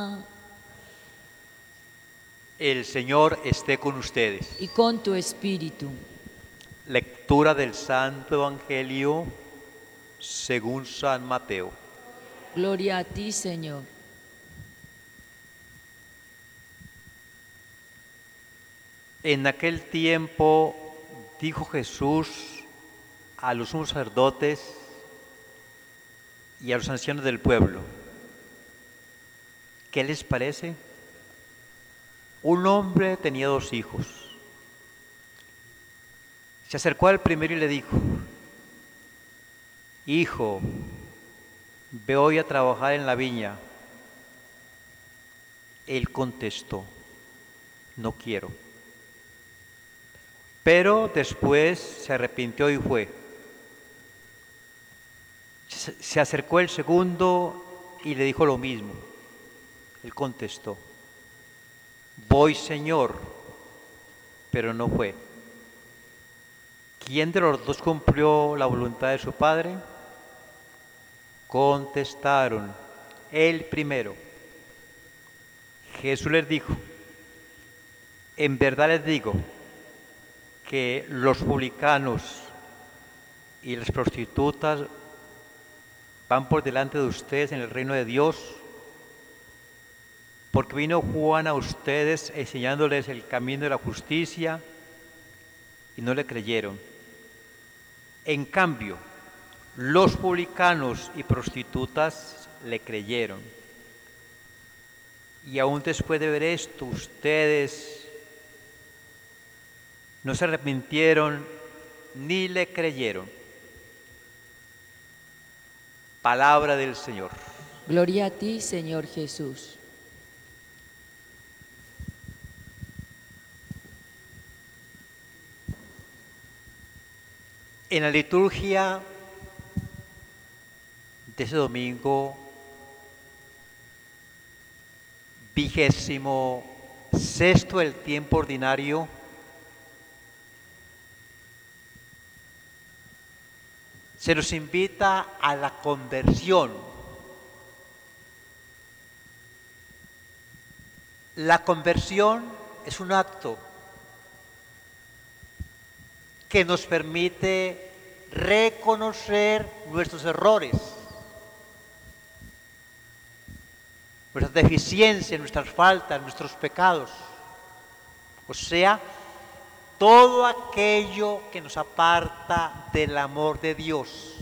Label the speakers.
Speaker 1: El Señor esté con ustedes.
Speaker 2: y con tu espíritu.
Speaker 1: Lectura del Santo Evangelio según San Mateo.
Speaker 2: Gloria a ti, Señor.
Speaker 1: En aquel tiempo dijo Jesús a los sumos sacerdotes y a los ancianos del pueblo: ¿qué les parece? Un hombre tenía 2 hijos. Se acercó al primero y le dijo: hijo, ve hoy a trabajar en la viña. Él contestó: no quiero. Pero después se arrepintió y fue. Se acercó el segundo y le dijo lo mismo. Él contestó: voy, Señor, pero no fue. ¿Quién de los 2 cumplió la voluntad de su padre? Contestaron: el primero. Jesús les dijo: en verdad les digo que los publicanos y las prostitutas van por delante de ustedes en el reino de Dios, porque vino Juan a ustedes enseñándoles el camino de la justicia y no le creyeron. En cambio, los publicanos y prostitutas le creyeron. Y aún después de ver esto, ustedes no se arrepintieron ni le creyeron. Palabra del Señor.
Speaker 2: Gloria a ti, Señor Jesús.
Speaker 1: En la liturgia de ese domingo 26º del tiempo ordinario, se nos invita a la conversión. La conversión es un acto que nos permite reconocer nuestros errores, nuestras deficiencias, nuestras faltas, nuestros pecados. O sea, todo aquello que nos aparta del amor de Dios.